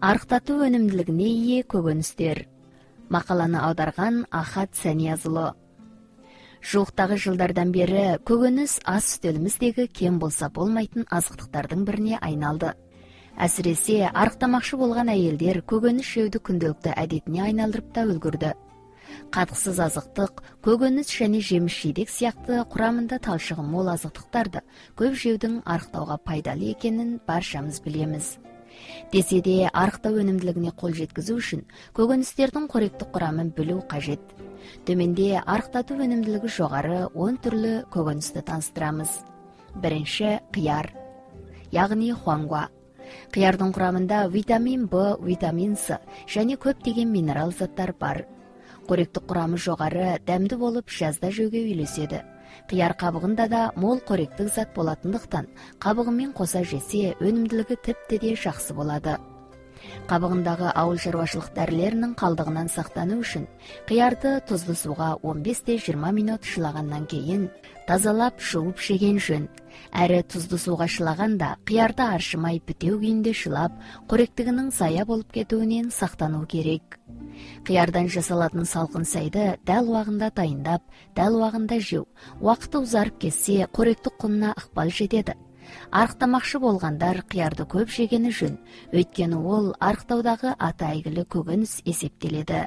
Арықтату өнімділігіне ие көкөністер. Мақаланы аударған Ахат Саниязұлы. Жуықтағы жылдардан бері көкөніс ас үстеліміздегі кем болса болмайтын азықтықтардың біріне айналды. Әсіресе арықтамақшы болған әйелдер көкөніс жеуді күнделікті әдетіне айналдырып та үлгірді. Қатықсыз азықтық, көкөніс және жеміс-жидек сияқты құрамында талшығы мол азықтықтарды көп жеудің арықтауға пайдалы екенін баршамыз білеміз. Десе де арықтау өнімділігіне қол жеткізу үшін көкөністердің қоректік құрамын білу қажет. Төменде арықтату өнімділігі жоғары 10 түрлі көкөністі таныстырамыз. Бірінші қияр, яғни хуангуа. Қиярдың құрамында витамин В, витамин С және көптеген минерал заттар бар. Қоректік құрамы жоғары, дәмді болып жазда жеуге үйлеседі. Қияр қабығында да мол қоректік зат болатындықтан, қабығымен қоса жесе өнімділігі тіпті де жақсы болады. Қабығындағы ауыл шаруашылық дәрілерінің қалдығынан сақтану үшін қиярды тұзды суға 15-20 минут шылағаннан кейін тазалап жуып жеген жөн. Әрі тұзды суға шылағанда қиярды аршымай бітеу күйінде шылап, қоректігінің зая болып кетуінен сақтану керек. Қиярдан жасалатын салқын сайды дәл уағында дайындап, дәл уағында жеу, уақыты ұзарып кетсе қоректік құнына ықпал жетеді. Арықтамақшы болғандар қиярды көп жегені жөн, өйткені ол арықтаудағы аты әйгілі көкөніс есептеледі.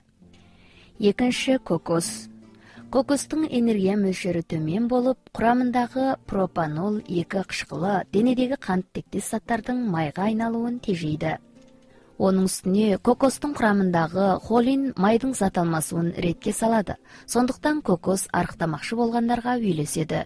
Екінші кокос. Кокостың энергия мөлшері төмен болып, құрамындағы пропанол 2 қышқылы денедегі қант тектес заттардың майға айналуын тежейді. Оның үстіне кокостың құрамындағы холин майдың зат алмасуын ретке салады. Сондықтан кокос арықтамақшы болғандарға үйлеседі.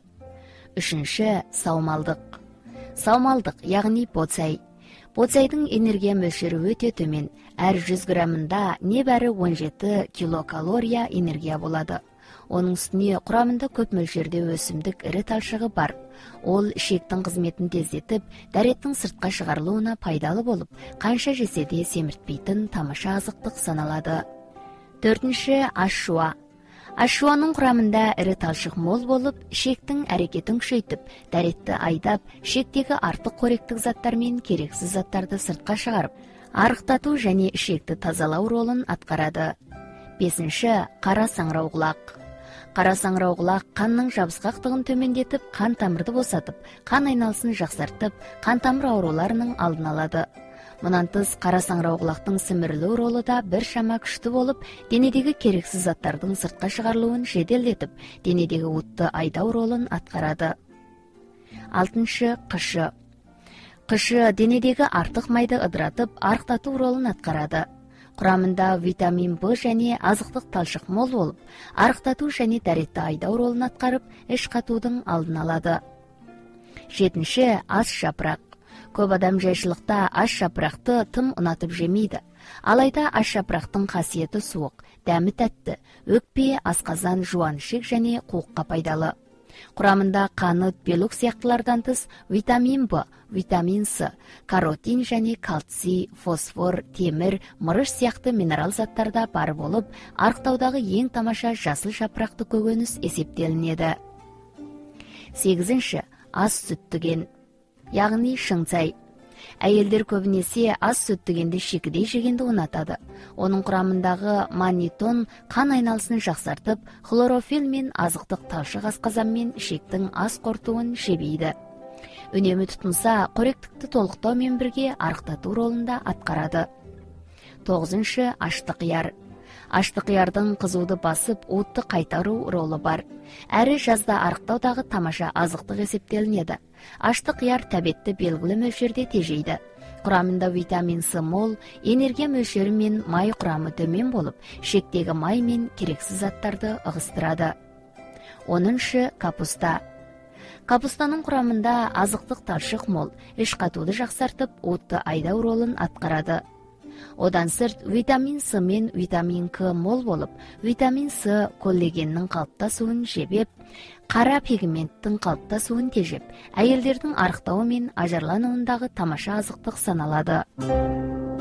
Үшінші саумалдық. Саумалдық, яғни боцай. Боцайдың энергия мөлшері өте төмен. Әр 100 граммында небәрі 17 килокалория энергия болады. Оның үстіне құрамында көп мөлшерде өсімдік ірі талшығы бар. Ол ішектің қызметін тездетіп, дәреттің сыртқа шығарылуына пайдалы болып, қанша жесе де семіртпейтін тамаша азықтық саналады. Төртінші ашшуа. Ашшуаның құрамында ірі талшық мол болып, ішектің әрекетін күшейтіп, дәретті айдап, ішектегі артық қоректік заттар мен керексіз заттарды сыртқа шығарып, арықтату және ішекті тазалау ролын атқарады. Бесінші қара саңырауқұлақ. Қара саңырауқұлақ қанның жабысқақтығын төмендетіп, қан тамырды босатып, қан айналысын жақсартып, қан тамыр ауруларының алдын алады. Мұнан тыс қара саңырауқұлақтың сімірілу ролы да бір шама күшті болып, денедегі керексіз заттардың сыртқа шығарылуын жеделдетіп, денедегі уытты айдау ролын атқарады. Алтыншы қышы. Қышы денедегі артық майды ыдыратып, арықтату ролын атқарады. Құрамында витамин В және азықтық талшық мол болып, арықтату және дәретті айдау ролын атқарып, іш қатудың алдын алады. Жетінші ас жапырақ. Көп адам жайшылықта ас жапырақты тым ұнатып жемейді. Алайда ас жапырақтың қасиеті суық, дәмі тәтті, өкпе, асқазан, жуаншек және қуыққа пайдалы. Құрамында қант, белок сияқтылардан тыс витамин В, витамин С, каротин және кальций, фосфор, темір, мырыш сияқты минерал заттарда бар болып, арықтаудағы ең тамаша жасыл жапырақты көкөніс есептелінеді. Сегізінші ас сүттіген, яғни шыңцай. Әйелдер көбінесе ас сүттігенді шикідей жегенді ұнатады. Оның құрамындағы маннитон қан айналысын жақсартып, хлорофилл мен азықтық талшық асқазан мен ішектің ас қорытуын жебейді. Үнемі тұтынса, қоректікті толықтаумен бірге арықтату ролында атқарады. Тоғызыншы ашты қияр. Ашты қиярдың қызуды басып, уытты қайтару ролы бар. Әрі жазда арықтаудағы тамаша азықтық есептелінеді. Ашты қияр тәбетті белгілі мөлшерде тежейді. Құрамында витамин С мол, энергия мөлшері мен май құрамы төмен болып, шектегі май мен керексіз заттарды ығыстырады. 10-шы капуста. Капустаның құрамында азықтық талшық мол, іш қатуды жақсартып, уытты айдау ролын атқарады. Одан сырт витамин С мен витамин К мол болып, витамин С коллагеннің қалыптасуын жебеп, қара пигменттің қалыптасуын тежеп, әйелдердің арықтауы мен ажарлануындағы тамаша азықтық саналады.